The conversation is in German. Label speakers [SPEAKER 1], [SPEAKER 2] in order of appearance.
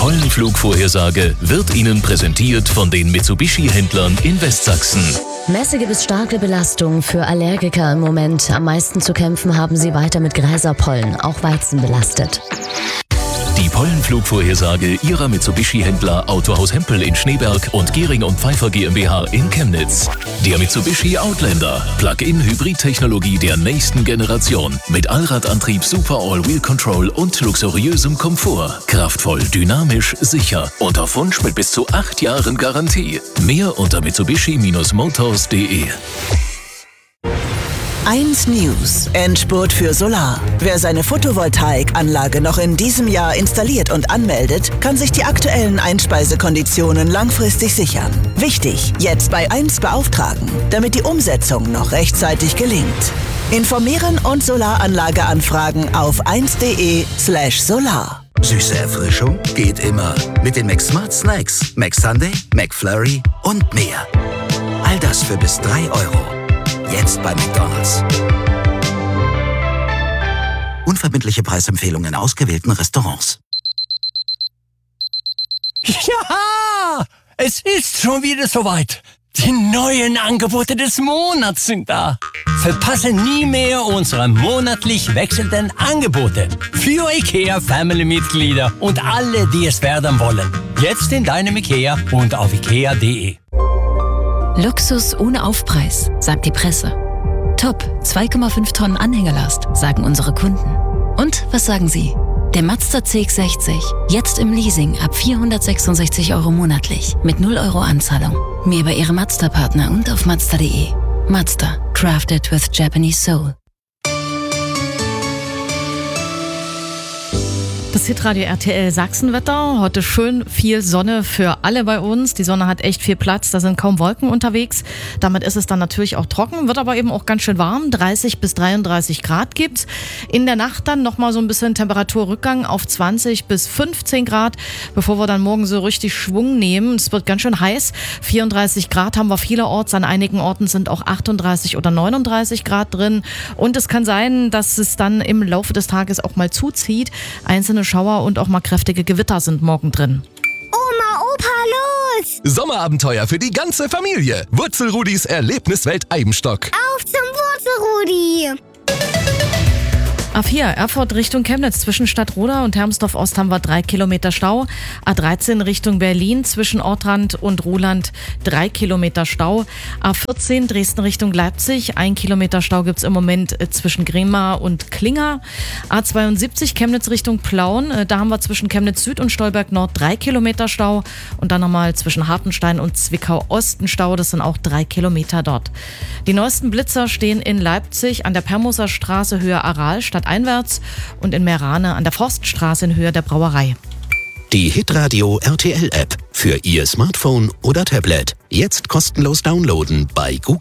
[SPEAKER 1] Pollenflugvorhersage wird Ihnen präsentiert von den Mitsubishi-Händlern in Westsachsen.
[SPEAKER 2] Mäßige bis starke Belastung für Allergiker im Moment. Am meisten zu kämpfen haben sie weiter mit Gräserpollen, auch Weizen belastet.
[SPEAKER 1] Die Pollenflugvorhersage Ihrer Mitsubishi-Händler Autohaus Hempel in Schneeberg und Gehring & Pfeiffer GmbH in Chemnitz. Der Mitsubishi Outlander, Plug-in-Hybrid-Technologie der nächsten Generation. Mit Allradantrieb, Super All-Wheel Control und luxuriösem Komfort. Kraftvoll, dynamisch, sicher und auf Wunsch mit bis zu 8 Jahren Garantie. Mehr unter mitsubishi-motors.de.
[SPEAKER 3] 1 News. Endspurt für Solar. Wer seine Photovoltaikanlage noch in diesem Jahr installiert und anmeldet, kann sich die aktuellen Einspeisekonditionen langfristig sichern. Wichtig, jetzt bei 1 beauftragen, damit die Umsetzung noch rechtzeitig gelingt. Informieren und Solaranlage anfragen auf 1.de/solar.
[SPEAKER 4] Süße Erfrischung geht immer. Mit den McSmart Snacks, McSunday, McFlurry und mehr. All das für bis 3 €. Jetzt bei McDonald's. Unverbindliche Preisempfehlungen in ausgewählten Restaurants.
[SPEAKER 5] Ja, es ist schon wieder soweit. Die neuen Angebote des Monats sind da. Verpasse nie mehr unsere monatlich wechselnden Angebote für IKEA-Family-Mitglieder und alle, die es werden wollen. Jetzt in deinem IKEA und auf ikea.de.
[SPEAKER 6] Luxus ohne Aufpreis, sagt die Presse. Top, 2,5 Tonnen Anhängerlast, sagen unsere Kunden. Und was sagen Sie? Der Mazda CX-60, jetzt im Leasing ab 466 € monatlich, mit 0 € Anzahlung. Mehr bei Ihrem Mazda-Partner und auf Mazda.de. Mazda, crafted with Japanese soul.
[SPEAKER 7] Das Hitradio RTL Sachsenwetter. Heute schön viel Sonne für alle bei uns. Die Sonne hat echt viel Platz, da sind kaum Wolken unterwegs. Damit ist es dann natürlich auch trocken, wird aber eben auch ganz schön warm. 30 bis 33 Grad gibt's. In der Nacht dann nochmal so ein bisschen Temperaturrückgang auf 20 bis 15 Grad, bevor wir dann morgen so richtig Schwung nehmen. Es wird ganz schön heiß. 34 Grad haben wir vielerorts. An einigen Orten sind auch 38 oder 39 Grad drin. Und es kann sein, dass es dann im Laufe des Tages auch mal zuzieht. Einzelne Schauer und auch mal kräftige Gewitter sind morgen drin.
[SPEAKER 8] Oma, Opa, los!
[SPEAKER 9] Sommerabenteuer für die ganze Familie. Wurzelrudis Erlebniswelt Eibenstock.
[SPEAKER 8] Auf zum Wurzelrudi!
[SPEAKER 7] A4, Erfurt Richtung Chemnitz. Zwischen Stadtroda und Hermsdorf-Ost haben wir 3 Kilometer Stau. A13 Richtung Berlin zwischen Ortrand und Ruhland 3 Kilometer Stau. A14 Dresden Richtung Leipzig. 1 Kilometer Stau gibt's im Moment zwischen Grimma und Klinger. A72 Chemnitz Richtung Plauen. Da haben wir zwischen Chemnitz Süd und Stolberg Nord 3 Kilometer Stau. Und dann nochmal zwischen Hartenstein und Zwickau Osten Stau. Das sind auch 3 Kilometer dort. Die neuesten Blitzer stehen in Leipzig an der Permoser Straße Höhe Aral stadteinwärts und in Meerane an der Forststraße in Höhe der Brauerei.
[SPEAKER 1] Die Hitradio RTL App für Ihr Smartphone oder Tablet. Jetzt kostenlos downloaden bei Google.